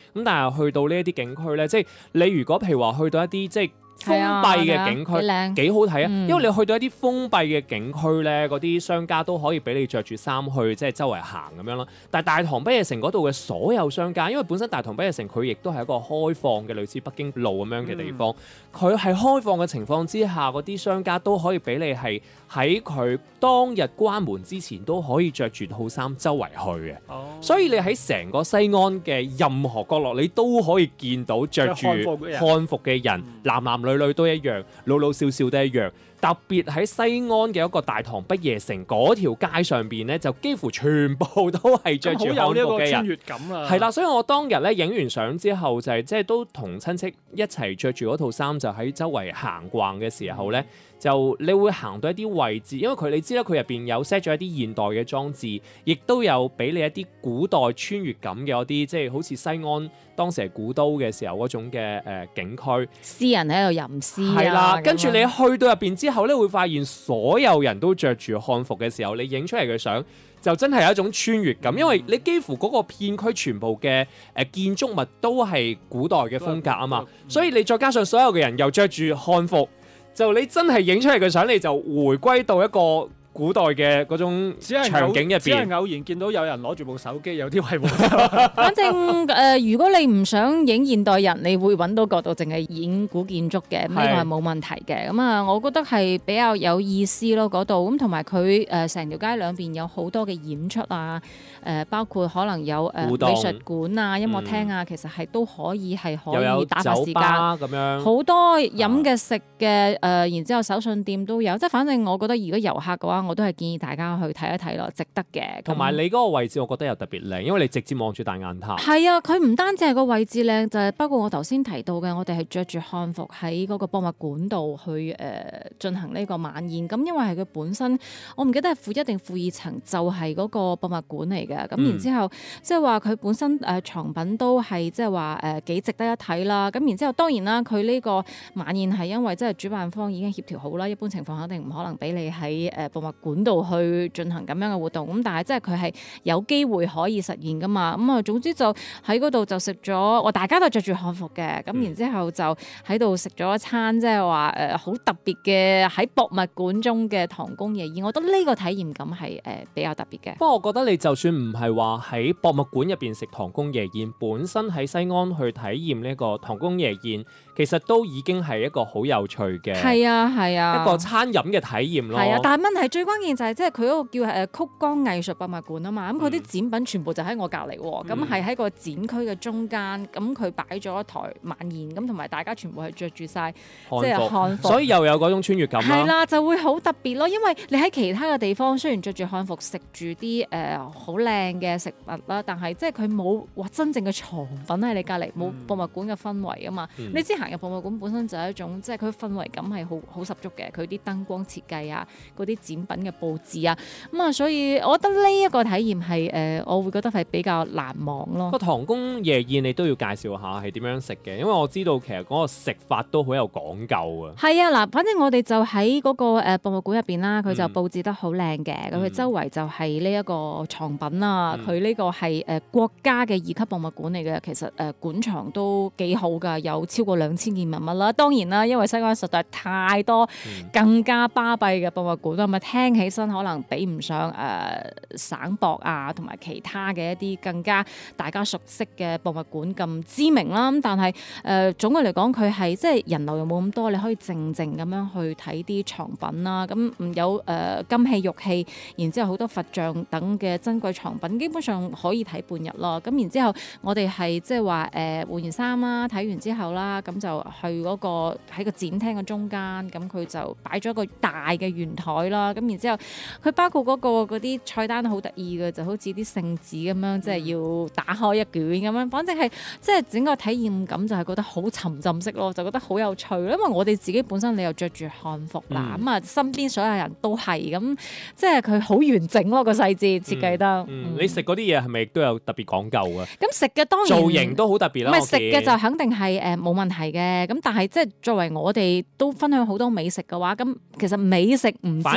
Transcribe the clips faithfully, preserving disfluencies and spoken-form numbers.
咁但係去到呢一啲景區咧，即係你如果譬如話去到一啲即係封閉嘅景區幾好睇啊！嗯、因為你去到一啲封閉嘅景區咧，嗰啲商家都可以俾你着住衫去即係周圍行咁樣咯。但係大棠不夜城嗰度嘅所有商家，因為本身大棠不夜城佢亦都係一個開放嘅類似北京路咁樣嘅地方，佢係、嗯、開放嘅情況之下，嗰啲商家都可以俾你係喺佢當日關門之前都可以着住套衫周圍去嘅。哦、所以你喺成個西安嘅任何角落，你都可以見到着住漢服嘅人，嗯、男男女女女都一樣，老老少少都一樣。特別喺西安嘅一個大棠不夜城嗰條街上邊咧，就幾乎全部都係着住漢服嘅人。好有呢個穿越感啊！係啦，所以我當日咧影完相之後，就係即係都同親戚一齊着住嗰套衫，就喺周圍行逛嘅時候咧，就你會行到一啲位置，因為佢你知啦，佢入邊有 set 咗一啲現代嘅裝置，亦都有俾你一啲古代穿越感嘅嗰啲，即係好似西安當時係古都嘅時候嗰種嘅誒、呃、景區，詩人喺度吟詩啊。係啦，跟住你去到入邊之後咧，會發現所有人都着住漢服嘅時候，你影出嚟嘅相就真係有一種穿越感，因為你幾乎嗰個片區全部嘅誒、呃、建築物都係古代嘅風格啊嘛，所以你再加上所有嘅人又着住漢服，就你真係影出嚟嘅相，你就回歸到一個古代嘅嗰種場景入邊，只係偶然見到有人攞住部手機，有啲係冇。 反正誒、呃，如果你唔想影現代人，你會揾到角度，淨係影古建築嘅，呢個係冇問題嘅。咁啊，我覺得係比較有意思咯，嗰度咁同埋佢誒成條街兩邊有好多嘅演出啊，誒、呃、包括可能有誒、呃、美術館啊、音樂廳啊，嗯、其實係都可以係可以打發時間咁樣，好多飲嘅食嘅誒、呃，然之後手信店都有，即係反正我覺得如果遊客嘅話，我都係建議大家去睇一睇咯，值得嘅。同埋你嗰個位置，我覺得又特別靚，因為你直接望住大雁塔。係啊，佢唔單止係個位置靚，就係、是、包括我頭先提到嘅，我哋係着住漢服喺嗰個博物館度去誒、呃、進行呢個晚宴。咁因為係佢本身，我唔記得係負一定負二層，就係、是、嗰個博物館嚟嘅。咁、嗯、然之後，即係話佢本身誒、呃、藏品都係即係話誒幾值得一睇啦。咁然之後，當然啦，佢呢個晚宴係因為即係主辦方已經協調好啦，一般情況肯定唔可能俾你喺誒博物館度去進行咁樣嘅活動，咁但係即係佢係有機會可以實現噶嘛，咁啊總之就喺嗰度就食咗，我大家都着住漢服嘅，咁、嗯、然之後就喺度食咗一餐即係話誒好特別嘅喺博物館中嘅唐宮夜宴，我覺得呢個體驗感係誒比較特別嘅。不過我覺得你就算唔係話喺博物館入邊食唐宮夜宴，本身喺西安去體驗呢個唐宮夜宴，其實都已經係一個好有趣嘅，係啊係啊，一個餐飲嘅體驗咯。係啊，但係問題最關鍵就係即係佢嗰個叫誒曲江藝術博物館啊嘛，咁佢啲展品全部就喺我隔離喎，咁係喺個展區嘅中間，咁佢擺咗一台晚宴，咁同埋大家全部係着住晒即係漢服，所以又有嗰種穿越感啦。係啦，就會好特別咯，因為你喺其他嘅地方雖然着住漢服食住啲誒好靚嘅食物啦，但係即係佢冇哇真正嘅藏品喺你隔離，冇博物館嘅氛圍啊嘛。嗯、你知行入博物館本身就係一種即係佢氛圍感係好好十足嘅，佢啲燈光設計啊，嗰啲展品嘅佈置啊，咁啊，所以我覺得呢一個體驗係誒，我會覺得係比較難忘咯。個唐宮夜宴你都要介紹下係點樣食嘅，因為我知道其實嗰個食法都好有講究啊。係啊，嗱，反正我哋就喺嗰個誒博物館入邊啦，佢就佈置得好靚嘅，咁佢、嗯、周圍就係呢一個藏品啊，佢呢、嗯、個係誒國家嘅二級博物館嚟嘅，其實誒館藏都幾好㗎，有超過兩千件文物啦。當然啦，因為西安實在太多更加巴閉嘅博物館啊，咪、嗯、聽起身可能比唔上誒、呃、省博啊，同埋其他嘅一啲更加大家熟悉嘅博物館咁知名啦。咁但係誒、呃、總嘅嚟講，佢係即係人流又冇咁多，你可以靜靜咁樣去睇啲藏品啦。咁有誒、呃、金器玉器，然之後好多佛像等嘅珍貴藏品，基本上可以睇半日咯。咁然之後我哋係即係話誒換完衫啦，睇完之後啦，咁就去嗰、那個喺個展廳嘅中間，咁佢就擺咗個大嘅圓台啦。咁然之後佢包括嗰、那個嗰啲菜單好得意嘅，就好似啲聖旨咁樣，即係要打開一卷咁樣。反正係即係整個體驗感就係覺得好沉浸式咯，就覺得好有趣。因為我哋自己本身你又着住漢服啦，咁啊、嗯、身邊所有人都係咁，即係佢好完整咯，個細節設計得。嗯嗯、你食嗰啲嘢係咪都有特別講究啊？咁食嘅當然造型都好特別啦。唔係食嘅就肯定係誒冇問題嘅。咁但係即係作為我哋都分享好多美食嘅話，咁其實美食唔止係最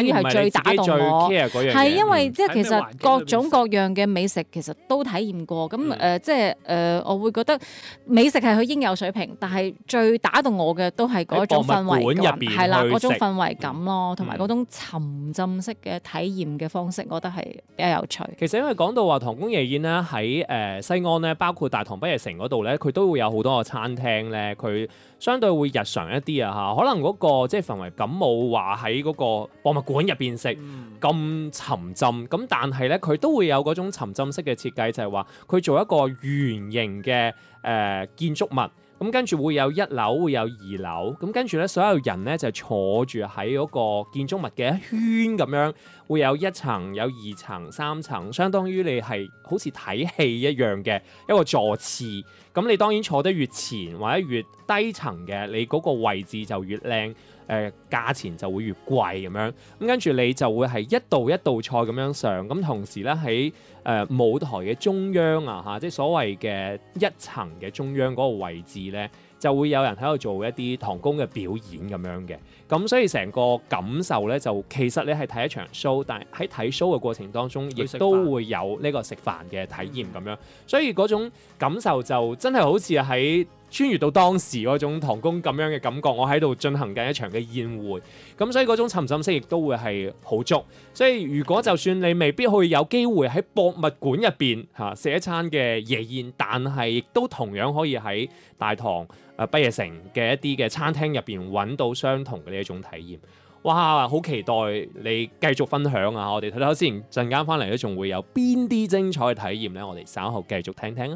最打動我。係因為即係其實各種各樣嘅美食其實都體驗過，咁誒、嗯、即係誒、呃、我會覺得美食係佢應有水平，但係最打動我嘅都係嗰種氛圍感，係啦，嗰種氛圍感咯，同埋嗰種沉浸式嘅體驗嘅方式，我覺得係比較有趣。 其實因為講到話唐宮夜宴咧，喺誒西安咧，包括大唐不夜城嗰度咧，佢都會有好多個餐廳咧，佢相對會日常一啲啊嚇，可能嗰、嗰個即係氛圍感冇話喺嗰個博物館入邊食咁沉浸，咁但係咧佢都會有嗰種沉浸式嘅設計，就係話佢做一個圓形嘅誒、呃、建築物。咁跟住會有一樓，會有二樓，咁跟住咧，所有人咧就坐住喺嗰個建築物嘅一圈咁樣，會有一層、有二層、三層，相當於你係好似睇戲一樣嘅一個座次。咁你當然坐得越前或者越低層嘅，你嗰個位置就越靚，誒、呃、價錢就會越貴咁樣。咁跟住你就會係一道一道菜咁樣上，咁同時咧喺誒、呃、舞台嘅中央啊嚇，即係所謂嘅一層嘅中央嗰個位置咧，就會有人喺度做一啲唐宮嘅表演咁樣嘅。咁所以成個感受咧，就其實你係睇一場 show， 但係喺睇 show 嘅過程當中，亦都會有呢個食飯嘅體驗咁樣。所以嗰種感受就真係好似喺穿越到當時嗰種唐宮咁樣嘅感覺，我喺度進行緊一場嘅宴會，咁所以嗰種沉浸式亦都會係好足。所以如果就算你未必去有機會喺博物館入邊嚇食一餐嘅夜宴，但係亦都同樣可以喺大唐誒不夜城嘅一啲嘅餐廳入邊揾到相同嘅呢一種體驗。哇！好期待你繼續分享啊！我哋睇睇先，陣間翻嚟咧，仲會有邊啲精彩嘅體驗呢？我哋稍後繼續聽聽啊！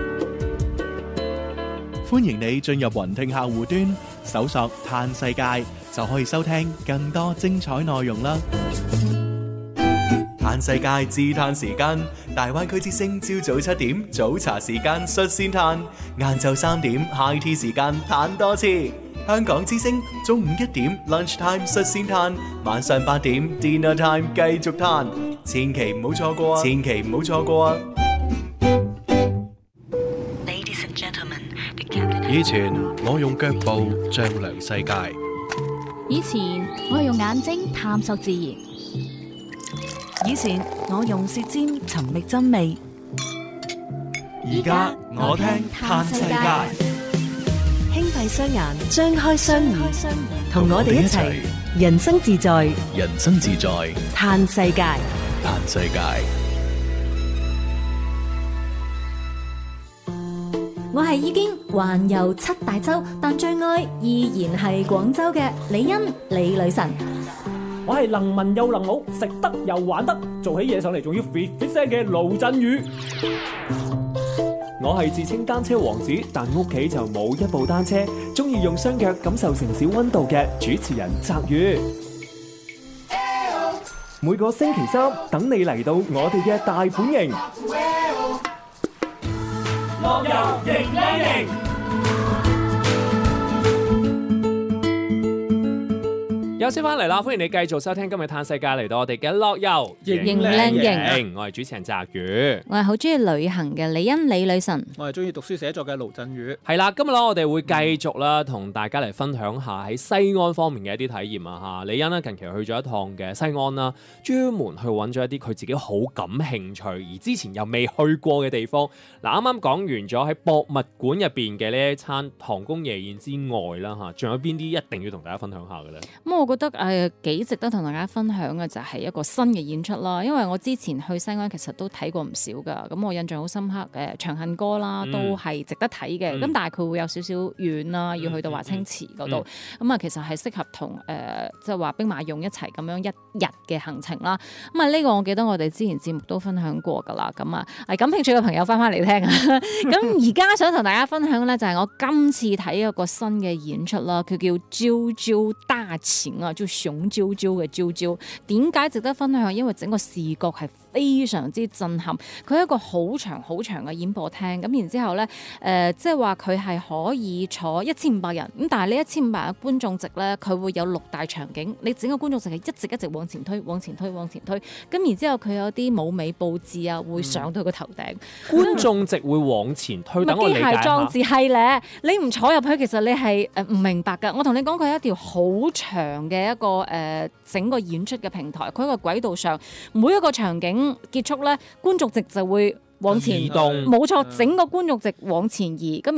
歡迎你進入雲聽客戶端，搜索嘆世界就可以收聽更多精彩內容啦！嘆世界自嘆時間，大灣區之聲朝早七點早茶時間率先嘆，晏晝三點 high tea 時間嘆多次。香港之聲中午一點 lunch time 率先嘆，晚上八點 dinner time 繼續嘆，千祈唔好錯過啊！千祈唔好錯過啊！ 以前我用腳步丈量世界， 以前我用眼睛探索自然，以前我用舌尖尋覓真味， 而家我聽嘆世界。 輕閉雙眼，張開雙耳，同我哋一齊人生自在， 人生自在， 嘆世界， 嘆世界。 我係已經環遊七大洲，但最愛依然係廣州嘅李欣李女神。 我係能文又能武，食得又玩得，做起嘢上嚟仲要 fit fit 聲嘅盧振宇。我係自稱單車王子，但屋企就冇一部單車，中意用雙腳感受城市溫度嘅主持人澤宇。每個星期三等你嚟到我哋嘅大本營。樂遊型靚型， 有先翻嚟啦！歡迎你繼續收聽今日嘆世界，嚟到我哋嘅樂遊型靚型。 我係主持人澤宇， 我係好中意旅行嘅李欣李女神， 我係中意讀書寫作嘅盧振宇。 係啦，今日咧我哋會繼續啦，同大家嚟分享下喺西安方面嘅一啲體驗啊！嚇，李欣咧近期去咗一趟嘅西安啦，專門去揾咗一啲佢自己好感興趣而之前又未去過嘅地方。嗱，啱啱講完咗喺博物館入邊嘅呢一餐唐宮夜宴之外啦，嚇，仲有邊啲一定要同大家分享下嘅咧？ 咁我覺得誒幾值得同大家分享嘅就係一個新嘅演出啦，因為我之前去西安其實都睇過唔少㗎，咁我印象好深刻誒、呃《長恨歌》啦，都係值得睇嘅。咁、嗯、但係佢會有少少遠啦，要去到華清池嗰度，咁、嗯、啊、嗯、其實係適合同誒即係話兵馬俑一齊咁樣一日嘅行程啦。咁啊呢個我記得我哋之前節目都分享過㗎啦。咁啊係感興趣嘅朋友翻返嚟聽啊。咁而家想同大家分享咧就係我今次睇一個新嘅演出啦，佢叫啾啾大秦啊，叫熊啾啾嘅啾啾。點解值得分享？因為整個視覺係非常之震撼。佢係一個好長好長嘅演播廳，咁然之後咧，誒即係話佢係可以坐一千五百人，咁但係呢一千五百人嘅觀眾席咧，佢會有六大場景，你整個觀眾席係一直一直往前推、往前推、往前推，咁然之後佢有啲舞美佈置啊，會上到佢個頭頂。 嗯、觀眾席會往前推，等我理解下。機械裝置係咧，你唔坐入去，其實你係誒唔明白㗎。我同你講，佢係一條好長嘅一個誒、呃、整個演出嘅平台，佢喺個軌道上，每一個場景結束咧，觀眾席就會往前移動，冇錯，整個觀眾席往前移，咁